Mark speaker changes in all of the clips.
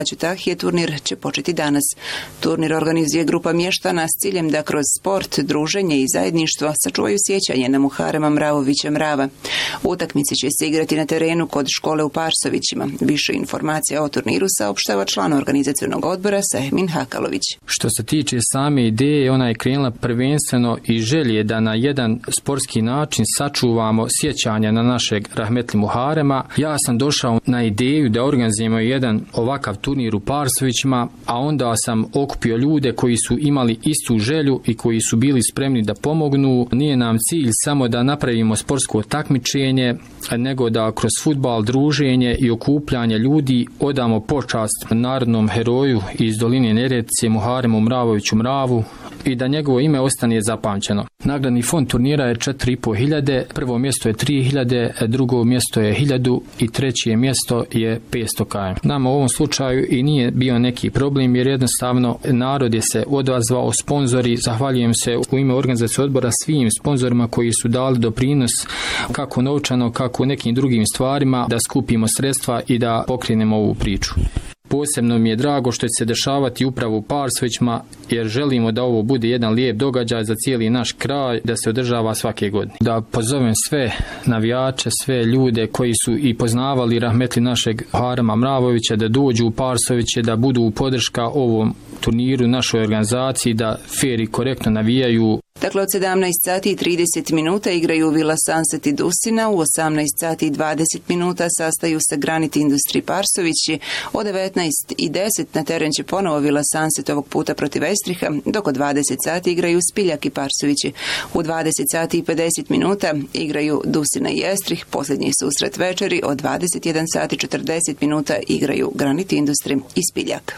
Speaker 1: Ćutahije turnir će početi danas. Turnir organizuje grupa mještana s ciljem da kroz sport, druženje i zajedništvo sačuvaju sjećanje na Muharema Mravovića Mrava. Utakmice će se igrati na terenu kod škole u Parsovićima. Više informacija o turniru saopštava član organizacionog odbora Sehmin Hakalović.
Speaker 2: Što se tiče same ideje, ona je krenula prvenstveno i želje da na jedan sportski način sačuvamo sjećanja na našeg rahmetli Muharema. Ja sam došao na ideju da organizujemo jedan ovakav turnir u Parsovićima, a onda sam okupio ljude koji su imali istu želju i koji su bili spremni da pomognu. Nije nam cilj samo da napravimo sportsko takmičenje, nego da kroz fudbal, druženje i okupljanje ljudi odamo počast narodnom heroju iz doline Neretve Muharemu Mravoviću Mravu i da njegovo ime ostane zapamćeno. Nagradni fond turnira je 4.500, prvo mjesto je 3.000, drugo mjesto je 1.000 i treće mjesto je 500 km. Nama u ovom slučaju i nije bio neki problem jer jednostavno narod je se odazvao, sponzori, zahvaljujem se u ime organizacije odbora svim sponzorima koji su dali doprinos kako novčano, kako u nekim drugim stvarima da skupimo sredstva i da pokrenemo ovu priču. Posebno mi je drago što će se dešavati upravo u Parsovićima jer želimo da ovo bude jedan lijep događaj za cijeli naš kraj, da se održava svake godine. Da pozovem sve navijače, sve ljude koji su i poznavali rahmetli našeg Muharema Mravovića da dođu u Parsoviće, da budu podrška ovom turniru, našoj organizaciji, da fer i korektno navijaju.
Speaker 1: Dakle, od 17 sati i 30 minuta igraju Villa Sunset i Dusina, u 18 sati i 20 minuta sastaju se Granit Industry Parsovići, od 19 i 10 na teren će ponovo Villa Sunset ovog puta protiv Estriha, dok od 20 sati igraju Spiljak i Parsovići. U 20 sati i 50 minuta igraju Dusina i Estrih, posljednji susret večeri, od 21 sati 40 minuta igraju Granit Industry i Spiljak.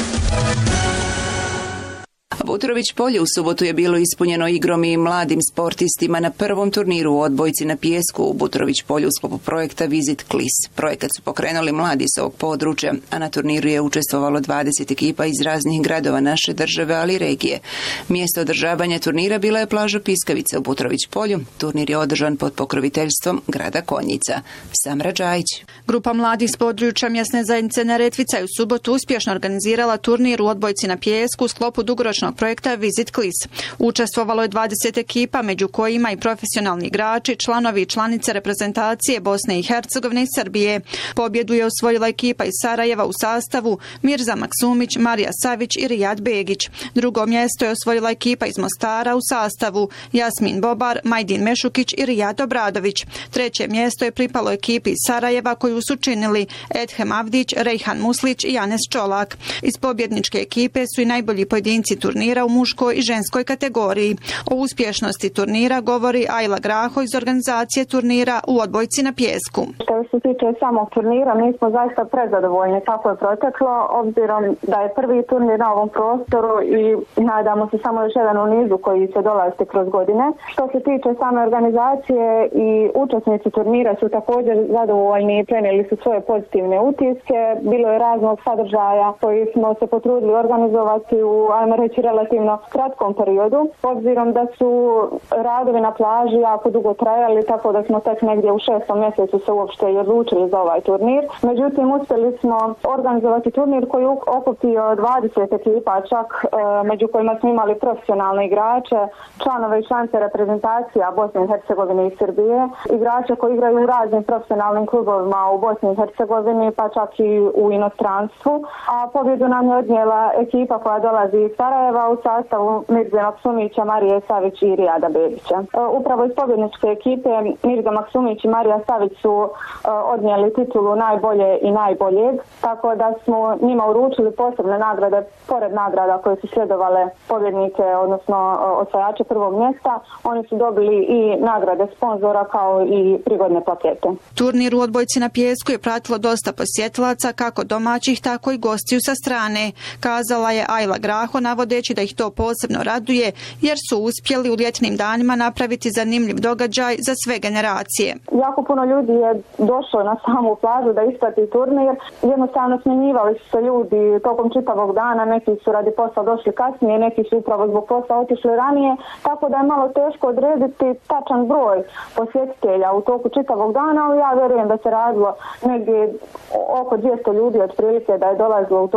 Speaker 1: Butrović polje u subotu je bilo ispunjeno igrom i mladim sportistima na prvom turniru u odbojci na pijesku u Butrović polju u sklopu projekta Visit Klis. Projekat su pokrenuli mladi s ovog područja, a na turniru je učestvovalo 20 ekipa iz raznih gradova naše države, ali i regije. Mjesto održavanja turnira bila je plaža Piskavica u Butrović polju. Turnir je održan pod pokroviteljstvom grada Konjica. Samra Đajić.
Speaker 3: Grupa mladih s područja mjesne zajednice Neretvica je u subotu uspješno organizirala turnir u odbojci na pijesku u sklopu dugoročnog projekta Visit Klis. Učestvovalo je 20 ekipa, među kojima i profesionalni igrači, članovi i članice reprezentacije Bosne i Hercegovine i Srbije. Pobjedu je osvojila ekipa iz Sarajeva u sastavu Mirza Maksumić, Marija Savić i Rijad Begić. Drugo mjesto je osvojila ekipa iz Mostara u sastavu Jasmin Bobar, Majdin Mešukić i Rijad Obradović. Treće mjesto je pripalo ekipi iz Sarajeva koju su činili Edhem Avdić, Rejhan Muslić i Janes Čolak. Iz pobjedničke ekipe su i najbolji pojedinci turnira u muškoj i ženskoj kategoriji. O uspješnosti turnira govori Ajla Graho iz organizacije turnira u odbojci na pijesku.
Speaker 4: Što se tiče samog turnira, mi smo zaista prezadovoljni kako je proteklo, obzirom da je prvi turnir na ovom prostoru i nadamo se samo još jedan u nizu koji će dolaziti kroz godine. Što se tiče same organizacije i učesnici turnira su također zadovoljni i prenijeli su svoje pozitivne utiske. Bilo je raznog sadržaja koji smo se potrudili organizovati u, ajmo reći, relativno kratkom periodu, obzirom da su radovi na plaži jako dugo trajali, tako da smo tek negdje u 6. mjesecu se uopšte i odlučili za ovaj turnir. Međutim, uspjeli smo organizovati turnir koji okupio 20 ekipa, čak među kojima smo imali profesionalne igrače, članove i članice reprezentacija Bosne i Hercegovine i Srbije, igrače koji igraju u raznim profesionalnim klubovima u Bosni i Hercegovini, pa čak i u inostranstvu. A pobjedu nam je odnijela ekipa koja dolazi iz Sarajeva u sastavu Mirza Maksumića, Marije Savić i Rijada Begića. Upravo iz pobjedničke ekipe Mirza Maksumić i Marija Savić su odnijeli titulu najbolje i najboljeg, tako da smo njima uručili posebne nagrade, pored nagrada koje su sljedovale pobjednike, odnosno osvajače prvog mjesta. Oni su dobili i nagrade sponzora kao i prigodne pakete.
Speaker 3: Turnir u odbojci na pijesku je pratilo dosta posjetilaca, kako domaćih, tako i gostiju sa strane, kazala je Ajla Graho, navodeći da ih to posebno raduje jer su uspjeli u ljetnim danima napraviti zanimljiv događaj za sve generacije.
Speaker 4: Jako puno ljudi je došlo na samu plažu da isprati turnir. Jednostavno smjenjivali su se ljudi tokom čitavog dana, neki su radi posla došli kasnije, neki su upravo zbog posla otišli ranije, tako da je malo teško odrediti tačan broj posjetitelja u toku čitavog dana, ali ja vjerujem da se radilo negdje oko 200 ljudi otprilike da je dolazilo u